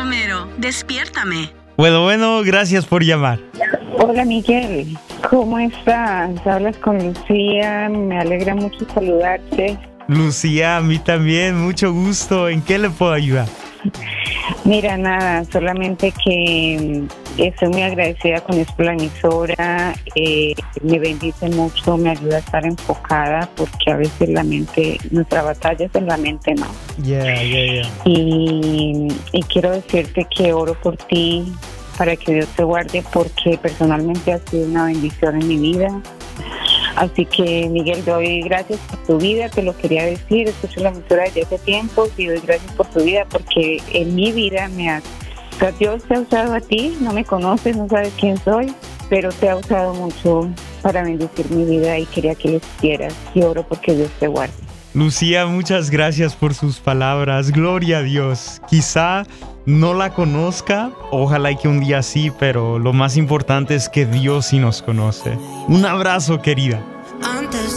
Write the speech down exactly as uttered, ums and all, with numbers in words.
Romero, despiértame. Bueno, bueno, gracias por llamar. Hola Miguel, ¿cómo estás? Hablas con Lucía, me alegra mucho saludarte. Lucía, a mí también, mucho gusto. ¿En qué le puedo ayudar? Mira, nada, solamente que estoy muy agradecida con esto, la emisora, eh, me bendice mucho, me ayuda a estar enfocada porque a veces la mente, nuestra batalla es en la mente, ¿no? Yeah, yeah, yeah. Y, y quiero decirte que oro por ti, para que Dios te guarde, porque personalmente ha sido una bendición en mi vida. Así que, Miguel, doy gracias por tu vida, te lo quería decir, escucho la emisora desde hace tiempo y doy gracias por tu vida, porque en mi vida me ha... O sea, Dios te ha usado a ti, no me conoces, no sabes quién soy, pero te ha usado mucho para bendecir mi vida y quería que lo hicieras y oro porque Dios te guarde. Lucía, muchas gracias por sus palabras. Gloria a Dios. Quizá no la conozca, ojalá y que un día sí, pero lo más importante es que Dios sí nos conoce. Un abrazo, querida.